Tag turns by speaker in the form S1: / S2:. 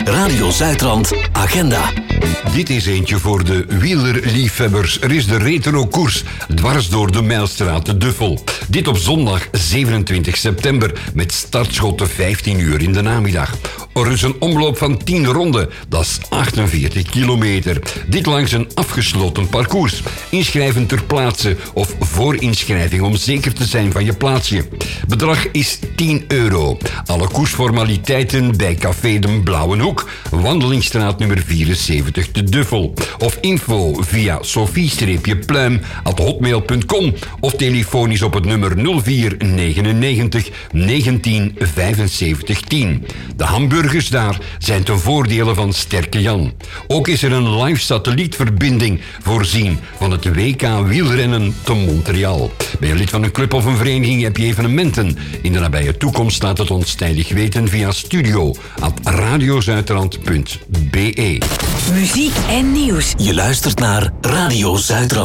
S1: Radio Zuidrand Agenda.
S2: Dit is eentje voor de wielerliefhebbers. Er is de retro-koers dwars door de Mijlstraat, de Duffel. Dit op zondag 27 september met startschot 15 uur in de namiddag. Er is een omloop van 10 ronden, dat is 48 kilometer. Dit langs een afgesloten parcours. Inschrijven ter plaatse of voor inschrijving om zeker te zijn van je plaatsje. Bedrag is €10. Alle koersformaliteiten bij Café de Blauwe Hoek, Wandelingsstraat nummer 74 te Duffel. Of info via sophie-pluim@hotmail.com of telefonisch op het nummer 0499 19 75 10. De hamburgers daar zijn ten voordele van Sterke Jan. Ook is er een live satellietverbinding voorzien van het WK wielrennen te Montreal. Ben je lid van een club of een vereniging, heb je evenementen in de nabije toekomst, laat het ons tijdig weten via studio@radiozuidrand.be.
S3: Muziek en nieuws.
S1: Je luistert naar Radio Zuidrand.